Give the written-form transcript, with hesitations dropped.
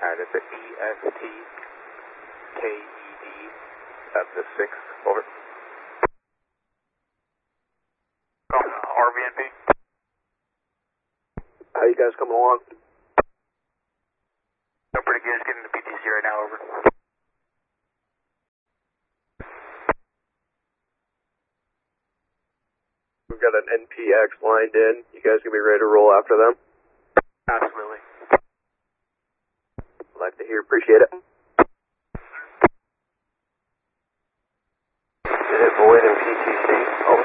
It's the ESTKED of the 6, over. RVNP. How you guys coming along? Doing pretty good, just getting to PTC right now, over. We've got an NPX lined in. You guys gonna be ready to roll after them? Absolutely. Like to hear, appreciate it.